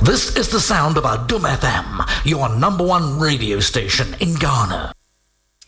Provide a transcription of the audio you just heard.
This is the sound of Adum FM, your number one radio station in Ghana.